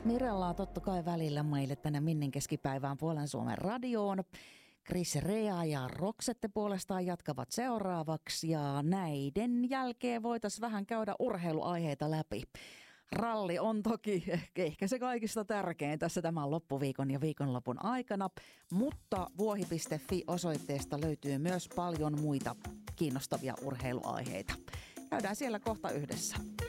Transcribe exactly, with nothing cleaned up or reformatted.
Mirellaa totta kai välillä meille tänne Minnin keskipäivään Puolen Suomen radioon. Chris Rea ja Roksette puolestaan jatkavat seuraavaksi ja näiden jälkeen voitaisiin vähän käydä urheiluaiheita läpi. Ralli on toki ehkä se kaikista tärkein tässä tämän loppuviikon ja viikonlopun aikana, mutta vuohi piste fi-osoitteesta löytyy myös paljon muita kiinnostavia urheiluaiheita. Käydään siellä kohta yhdessä.